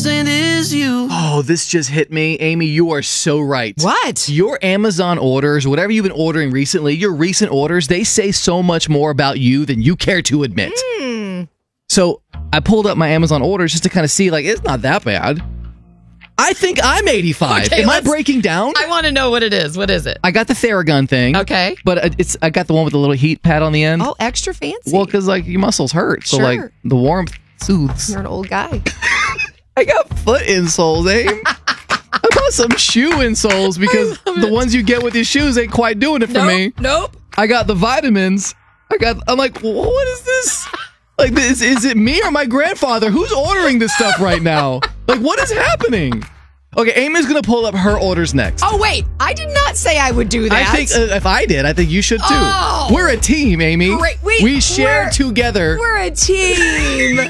missing is you. Oh, this just hit me. Amy, you are so right. What? Your Amazon orders, whatever you've been ordering recently, your recent orders, they say so much more about you than you care to admit. So I pulled up my Amazon orders just to kind of see, like, it's not that bad. I think I'm 85. Okay, Am I breaking down? I want to know what it is. What is it? I got the Theragun thing. Okay. But I got the one with the little heat pad on the end. Oh, extra fancy. Well, because, like, your muscles hurt. So, Sure. like, the warmth soothes. You're an old guy. I got foot insoles, I bought some shoe insoles because the ones you get with these shoes ain't quite doing it for me. Nope. I got the vitamins. I'm like, what is this? Like, is it me or my grandfather? Who's ordering this stuff right now? Like, what is happening? Okay, Amy's gonna pull up her orders next. Oh, wait. I did not say I would do that. I think if I did, I think you should too. Oh. We're a team, Amy. Great. We share together. We're a team.